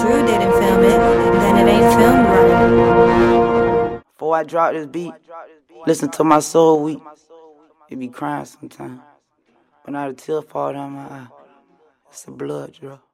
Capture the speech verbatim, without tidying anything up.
Drew didn't film it, then it ain't filmed right. Before I drop this beat, listen to my soul weep. It be crying sometimes, but not a tear fall down my eye. It's the blood, Drew.